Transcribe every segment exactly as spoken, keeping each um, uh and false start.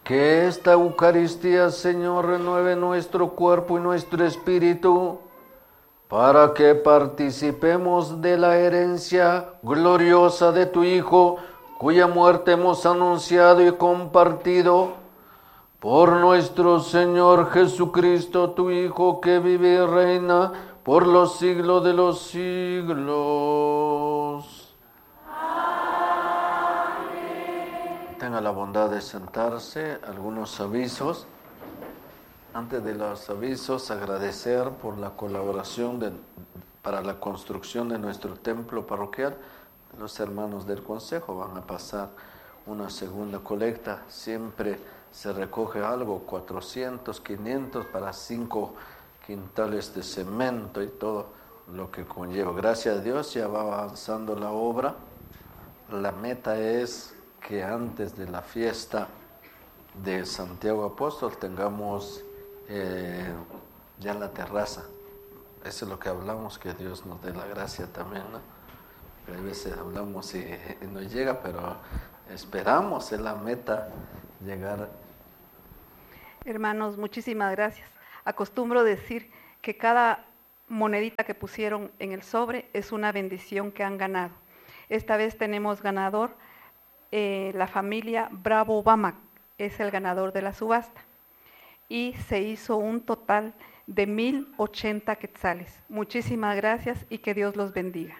Que esta Eucaristía, Señor, renueve nuestro cuerpo y nuestro espíritu, para que participemos de la herencia gloriosa de tu Hijo, cuya muerte hemos anunciado y compartido, por nuestro Señor Jesucristo, tu Hijo, que vive y reina por los siglos de los siglos. Amén. Tenga la bondad de sentarse. Algunos avisos. Antes de los avisos, agradecer por la colaboración de, para la construcción de nuestro templo parroquial. Los hermanos del consejo van a pasar una segunda colecta. Siempre se recoge algo, cuatrocientos, quinientos para cinco quintales de cemento y todo lo que conlleva. Gracias a Dios ya va avanzando la obra. La meta es que antes de la fiesta de Santiago Apóstol tengamos eh, ya la terraza. Eso es lo que hablamos, que Dios nos dé la gracia también, ¿no? A veces hablamos y, y no llega, pero esperamos, es la meta, llegar. Hermanos, muchísimas gracias. Acostumbro decir que cada monedita que pusieron en el sobre es una bendición que han ganado. Esta vez tenemos ganador, eh, la familia Bravo Bamac, es el ganador de la subasta. Y se hizo un total de mil ochenta quetzales. Muchísimas gracias y que Dios los bendiga.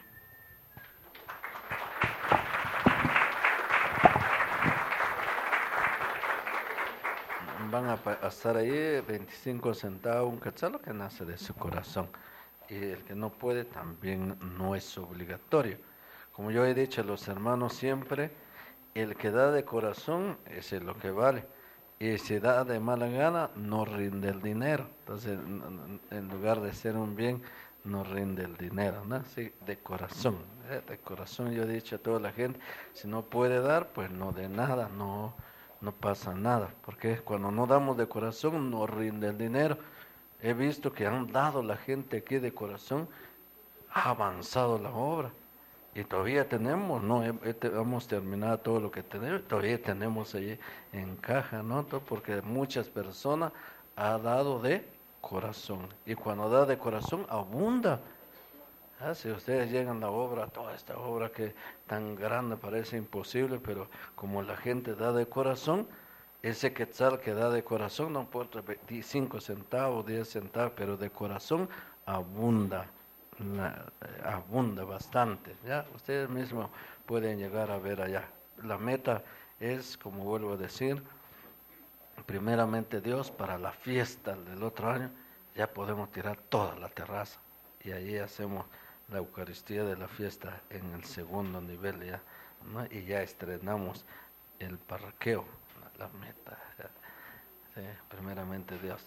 Van a estar ahí veinticinco centavos, un quetzal, lo que nace de su corazón. Y el que no puede también no es obligatorio. Como yo he dicho a los hermanos siempre, el que da de corazón, ese es lo que vale. Y si da de mala gana, no rinde el dinero. Entonces, en lugar de ser un bien, no rinde el dinero, ¿no? Sí, de corazón. ¿eh? De corazón yo he dicho a toda la gente, si no puede dar, pues no dé nada, no... no pasa nada, porque cuando no damos de corazón no rinde el dinero. He visto que han dado la gente aquí de corazón, ha avanzado la obra, y todavía tenemos, no hemos terminado todo lo que tenemos, todavía tenemos ahí en caja, ¿no? Porque muchas personas han dado de corazón, y cuando da de corazón abunda. Ah, si ustedes llegan a la obra, toda esta obra que tan grande parece imposible, pero como la gente da de corazón, ese quetzal que da de corazón, no importa veinticinco centavos, diez centavos, pero de corazón abunda, la, abunda bastante. ¿Ya? Ustedes mismos pueden llegar a ver allá. La meta es, como vuelvo a decir, primeramente Dios, para la fiesta del otro año, ya podemos tirar toda la terraza y allí hacemos la Eucaristía de la fiesta en el segundo nivel ya, ¿no? Y ya estrenamos el parroquio, la meta, ya. Sí, primeramente Dios.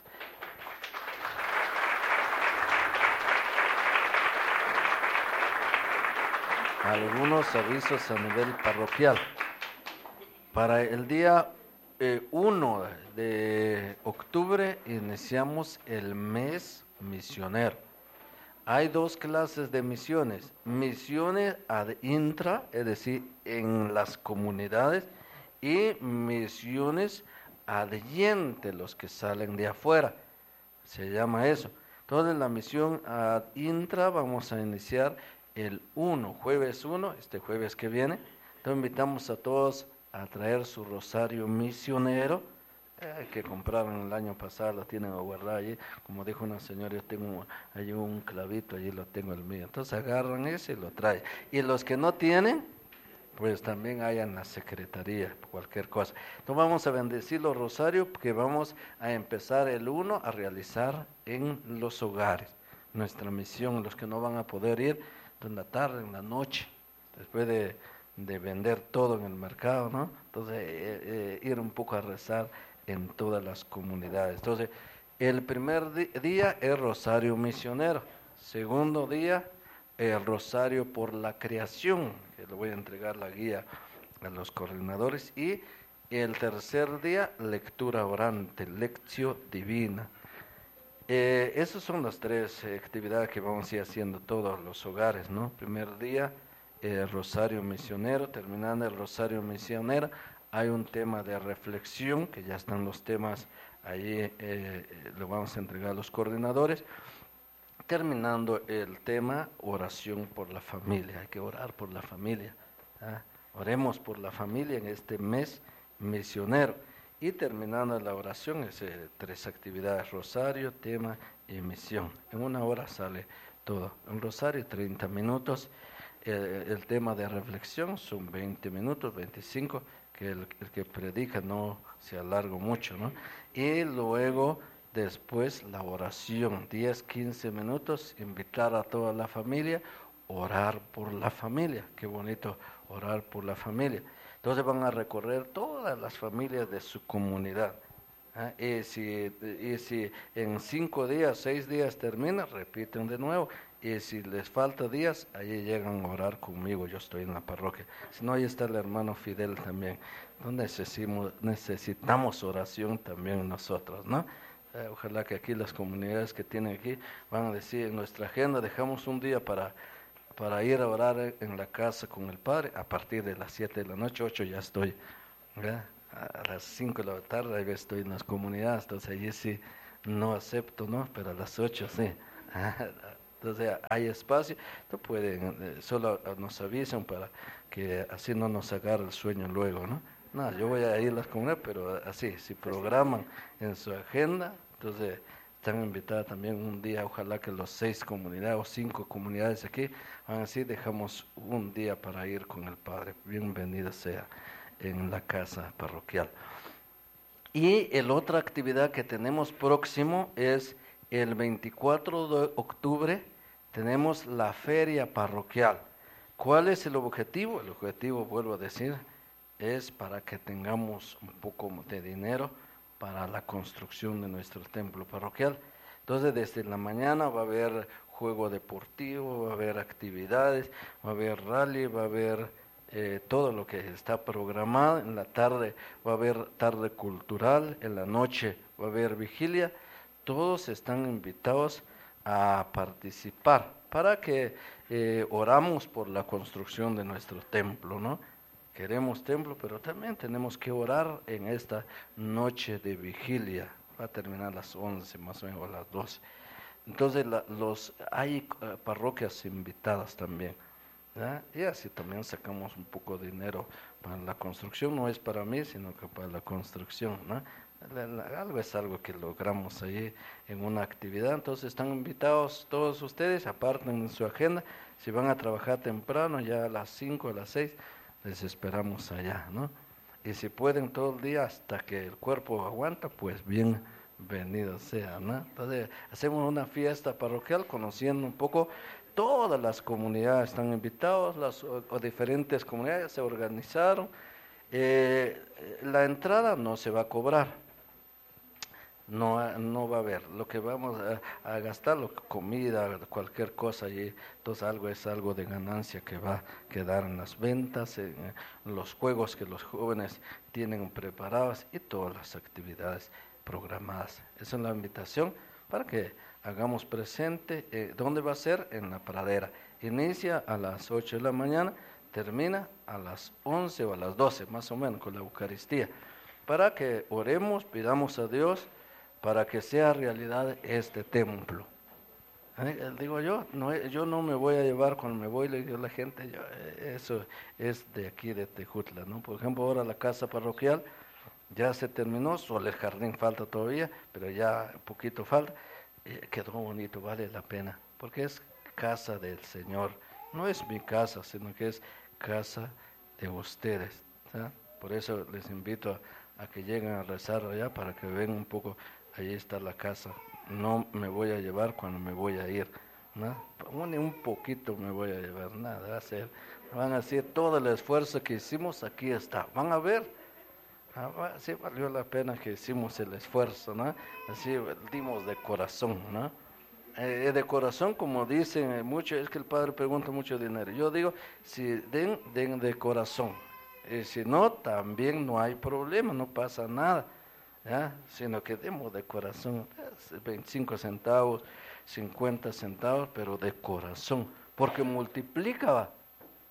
Algunos avisos a nivel parroquial. Para el día eh, uno de octubre iniciamos el mes misionero. Hay dos clases de misiones, misiones ad intra, es decir, en las comunidades, y misiones adyente, los que salen de afuera, se llama eso. Entonces la misión ad intra vamos a iniciar el uno, jueves uno, este jueves que viene. Entonces invitamos a todos a traer su rosario misionero, Eh, que compraron el año pasado, lo tienen a guardar allí. Como dijo una señora, yo tengo allí un clavito, allí lo tengo el mío. Entonces agarran ese y lo traen. Y los que no tienen, pues también hay en la secretaría, cualquier cosa. Entonces vamos a bendecir los rosarios que vamos a empezar el uno a realizar en los hogares. Nuestra misión, los que no van a poder ir, en la tarde, en la noche, después de, de vender todo en el mercado, ¿no? Entonces eh, eh, ir un poco a rezar en todas las comunidades. Entonces, el primer di- día es Rosario Misionero, segundo día el Rosario por la Creación, que le voy a entregar la guía a los coordinadores, y el tercer día lectura orante, lectio divina. Eh, esas son las tres eh, actividades que vamos a ir haciendo todos los hogares, ¿no? Primer día, el Rosario Misionero, terminando el Rosario Misionero, hay un tema de reflexión, que ya están los temas ahí, eh, eh, lo vamos a entregar a los coordinadores. Terminando el tema, oración por la familia, hay que orar por la familia, ¿ah? Oremos por la familia en este mes misionero. Y terminando la oración, es eh, tres actividades: rosario, tema y misión. En una hora sale todo. Un rosario, treinta minutos. Eh, el tema de reflexión son veinte minutos, veinticinco, que el, el que predica no se alarga mucho, ¿no? Y luego, después, la oración, diez, quince minutos, invitar a toda la familia, orar por la familia. Qué bonito orar por la familia. Entonces van a recorrer todas las familias de su comunidad. ¿eh? Y, si, y si en cinco días, seis días termina, repiten de nuevo. Y si les falta días, allí llegan a orar conmigo, yo estoy en la parroquia. Si no, ahí está el hermano Fidel también. No necesitamos, necesitamos oración también nosotros, ¿no? Eh, ojalá que aquí las comunidades que tienen aquí van a decir, en nuestra agenda dejamos un día para, para ir a orar en la casa con el Padre. A partir de las siete de la noche, ocho ya estoy, ¿verdad? A las cinco de la tarde ahí estoy en las comunidades, entonces allí sí no acepto, ¿no? Pero a las ocho sí. Entonces hay espacio, tú pueden, eh, solo nos avisan para que así no nos agarre el sueño luego, ¿no? No, yo voy a ir a las comunidades, pero así, si programan en su agenda, entonces están invitadas también un día, ojalá que los seis comunidades o cinco comunidades aquí, van así, dejamos un día para ir con el Padre. Bienvenido sea en la casa parroquial. Y la otra actividad que tenemos próximo es el veinticuatro de octubre, tenemos la feria parroquial. ¿Cuál es el objetivo? El objetivo, vuelvo a decir, es para que tengamos un poco de dinero para la construcción de nuestro templo parroquial. Entonces, desde la mañana va a haber juego deportivo, va a haber actividades, va a haber rally, va a haber eh, todo lo que está programado. En la tarde va a haber tarde cultural, en la noche va a haber vigilia. Todos están invitados a participar para que eh, oramos por la construcción de nuestro templo, ¿no? Queremos templo, pero también tenemos que orar en esta noche de vigilia. Va a terminar a las once más o menos, o a las doce. Entonces la, los, hay uh, parroquias invitadas también, ¿ya? Y así también sacamos un poco de dinero para la construcción. No es para mí, sino que para la construcción, ¿no? Algo es algo que logramos ahí en una actividad. Entonces están invitados todos ustedes, aparten en su agenda. Si van a trabajar temprano, ya a las cinco, a las seis, les esperamos allá, ¿no? Y si pueden todo el día hasta que el cuerpo aguanta, pues bienvenido sea, ¿no? Entonces hacemos una fiesta parroquial conociendo un poco. Todas las comunidades están invitadas, las o, o diferentes comunidades se organizaron. Eh, la entrada no se va a cobrar. No, no va a haber, lo que vamos a, a gastar, lo, comida, cualquier cosa, y entonces algo es algo de ganancia que va a quedar en las ventas, en, en los juegos que los jóvenes tienen preparados y todas las actividades programadas. Esa es la invitación para que hagamos presente. Eh, ¿Dónde va a ser? En la pradera. Inicia a las ocho de la mañana, termina a las once o a las doce más o menos con la Eucaristía, para que oremos, pidamos a Dios para que sea realidad este templo. ¿Eh? Digo yo, no, yo no me voy a llevar cuando me voy, le digo a la gente, yo, eso es de aquí de Tejutla, ¿no? Por ejemplo, ahora la casa parroquial ya se terminó, solo el jardín falta todavía, pero ya un poquito falta, eh, quedó bonito, vale la pena, porque es casa del Señor, no es mi casa, sino que es casa de ustedes, ¿sí? Por eso les invito a, a que lleguen a rezar allá para que vean un poco. Ahí está la casa, no me voy a llevar cuando me voy a ir, ¿no? Ni un poquito me voy a llevar, nada, va a ser, van a decir todo el esfuerzo que hicimos, aquí está, van a ver, ah, sí valió la pena que hicimos el esfuerzo, ¿no? Así dimos de corazón, ¿no? Eh, de corazón, como dicen mucho, es que el Padre pregunta mucho dinero, yo digo, si den, den de corazón, y si no, también no hay problema, no pasa nada. ¿Ya? Sino que demos de corazón, veinticinco centavos, cincuenta centavos, pero de corazón, porque multiplica,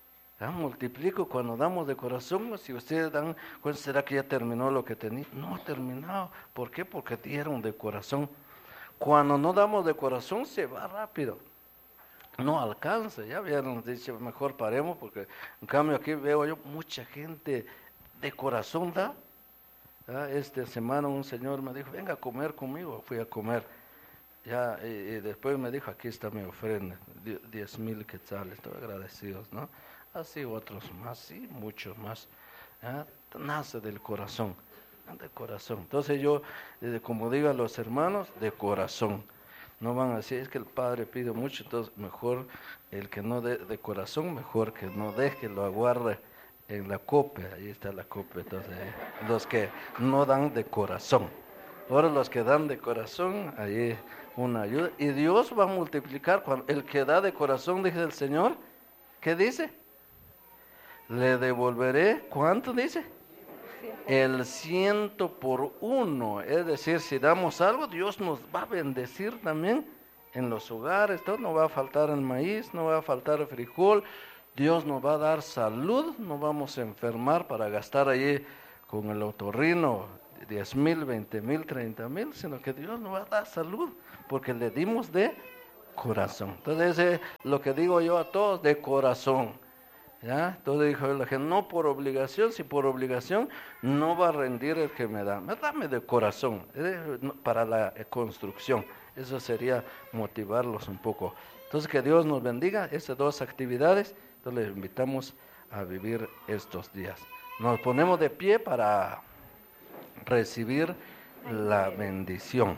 ¿Ah? Multiplico cuando damos de corazón. Si ustedes dan, pues será que ya terminó lo que tenía. No ha terminado. ¿Por qué? Porque dieron de corazón. Cuando no damos de corazón se va rápido. No alcanza. Ya habían dicho, mejor paremos, porque en cambio aquí veo yo mucha gente de corazón da. ¿Ah? Esta semana un señor me dijo, venga a comer conmigo. Fui a comer. Ya, y, y después me dijo, aquí está mi ofrenda, diez mil quetzales, estoy agradecidos, ¿no? Así otros más, sí, muchos más. ¿Ya? Nace del corazón, del corazón. Entonces yo, eh, como digo a los hermanos, de corazón. No van a decir, es que el Padre pide mucho, entonces mejor el que no dé de corazón, mejor que no deje, lo aguarde en la copa, ahí está la copa. Entonces, eh, los que no dan de corazón. Ahora los que dan de corazón, ahí una ayuda. Y Dios va a multiplicar. Cuando el que da de corazón, dice el Señor, ¿qué dice? Le devolveré, ¿cuánto dice? El ciento por uno. Es decir, si damos algo, Dios nos va a bendecir también en los hogares. Todo, no va a faltar el maíz, no va a faltar el frijol. Dios nos va a dar salud, no vamos a enfermar para gastar allí con el otorrino diez mil, veinte mil, treinta mil, sino que Dios nos va a dar salud, porque le dimos de corazón. Entonces, eh, lo que digo yo a todos, de corazón. ¿Ya? Entonces dijo la gente, no por obligación, si por obligación no va a rendir el que me da. Dame de corazón, eh, para la eh, construcción. Eso sería motivarlos un poco. Entonces, que Dios nos bendiga estas dos actividades. Entonces, les invitamos a vivir estos días. Nos ponemos de pie para recibir la bendición.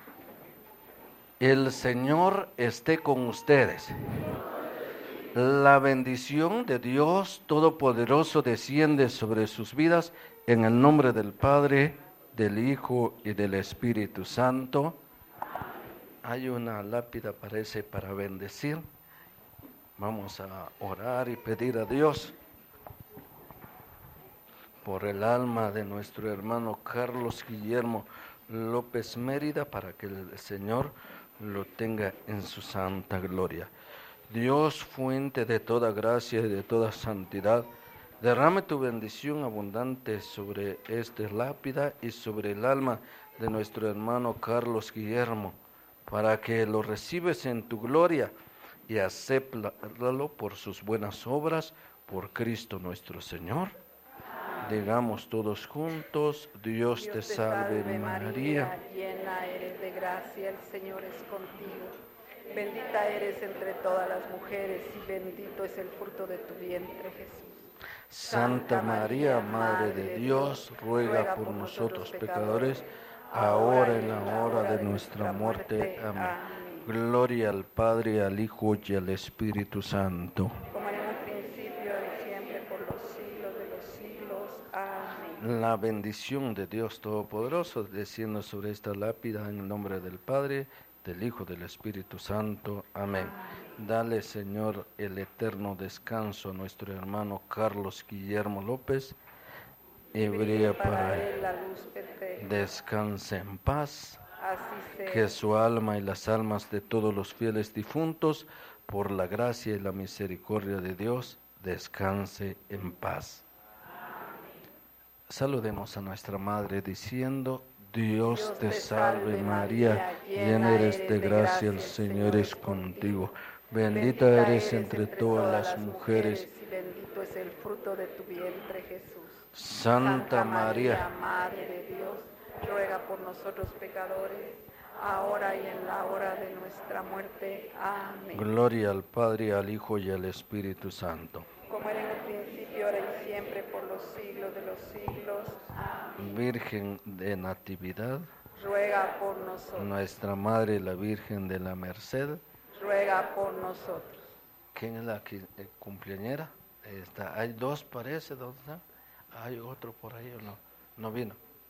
El Señor esté con ustedes. La bendición de Dios Todopoderoso desciende sobre sus vidas en el nombre del Padre, del Hijo y del Espíritu Santo. Hay una lápida, parece, para bendecir. Vamos a orar y pedir a Dios por el alma de nuestro hermano Carlos Guillermo López Mérida, para que el Señor lo tenga en su santa gloria. Dios, fuente de toda gracia y de toda santidad, derrame tu bendición abundante sobre esta lápida y sobre el alma de nuestro hermano Carlos Guillermo, para que lo recibes en tu gloria y acéptalo por sus buenas obras, por Cristo nuestro Señor. Digamos todos juntos, Dios, Dios te salve, salve María, María, llena eres de gracia, el Señor es contigo. Bendita eres entre todas las mujeres y bendito es el fruto de tu vientre, Jesús. Santa María, Madre de Dios, ruega por nosotros pecadores, ahora y en la hora de nuestra muerte. Amén. Gloria al Padre, al Hijo y al Espíritu Santo. Como en un principio y siempre, por los siglos de los siglos. Amén. La bendición de Dios Todopoderoso descienda sobre esta lápida en el nombre del Padre, del Hijo, del Espíritu Santo. Amén. Amén. Dale, Señor, el eterno descanso a nuestro hermano Carlos Guillermo López, y brilla para él la luz perfecta. Descanse en paz. Así sea. Que su alma y las almas de todos los fieles difuntos, por la gracia y la misericordia de Dios, descanse en paz. Saludemos a nuestra Madre diciendo: Dios, Dios te salve María, llena eres de gracia, el Señor es contigo. Bendita eres entre todas las mujeres, y bendito es el fruto de tu vientre, Jesús. Santa María, Madre de Dios, ruega por nosotros pecadores, ahora y en la hora de nuestra muerte. Amén. Gloria al Padre, al Hijo y al Espíritu Santo. Como era en el principio, ahora y siempre, por los siglos de los siglos. Amén. Virgen de Natividad, ruega por nosotros. Nuestra Madre, la Virgen de la Merced, ruega por nosotros. ¿Quién es la que, eh, cumpleañera? Está, hay dos, parece, ¿dónde está? Hay otro por ahí, ¿o no? No vino.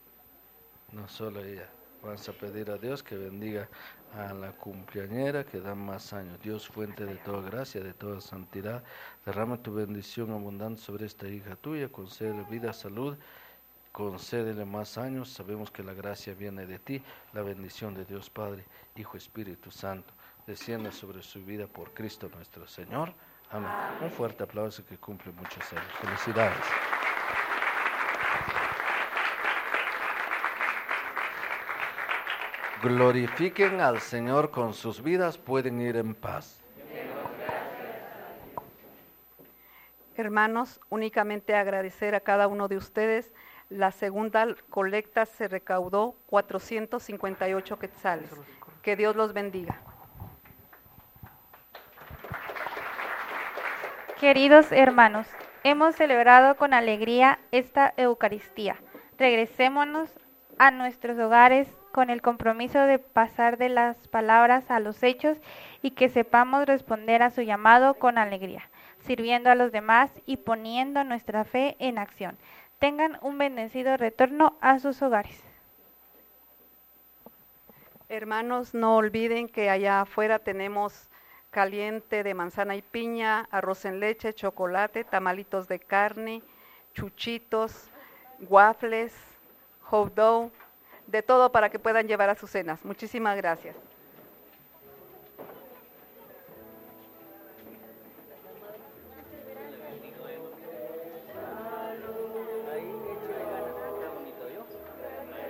No solo ella. Vamos a pedir a Dios que bendiga a la cumpleañera, que da más años. Dios, fuente de toda gracia, de toda santidad, derrama tu bendición abundante sobre esta hija tuya, concédele vida, salud, concédele más años. Sabemos que la gracia viene de ti, la bendición de Dios Padre, Hijo, Espíritu Santo, descienda sobre su vida por Cristo nuestro Señor. Amén. Un fuerte aplauso que cumple muchos años. Felicidades. Glorifiquen al Señor con sus vidas, pueden ir en paz. Hermanos, únicamente agradecer a cada uno de ustedes. La segunda colecta se recaudó cuatrocientos cincuenta y ocho quetzales. Que Dios los bendiga. Queridos hermanos, hemos celebrado con alegría esta Eucaristía. Regresémonos a nuestros hogares con el compromiso de pasar de las palabras a los hechos y que sepamos responder a su llamado con alegría, sirviendo a los demás y poniendo nuestra fe en acción. Tengan un bendecido retorno a sus hogares. Hermanos, no olviden que allá afuera tenemos caliente de manzana y piña, arroz en leche, chocolate, tamalitos de carne, chuchitos, waffles, hot dog, de todo para que puedan llevar a sus cenas. Muchísimas gracias.